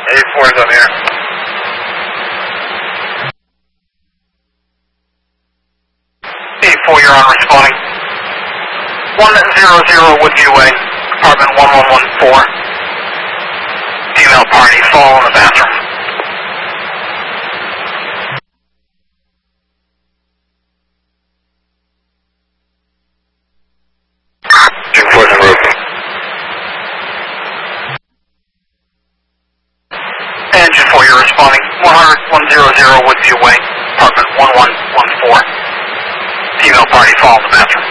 A4 is on here. A4, you're on responding. 100 Woodview Way, apartment 1114. Female party, fall in the bathroom. Engine 4's en route. Engine 4, you're responding. 100 Woodview Way, apartment 1114. Female party, fall in the bathroom.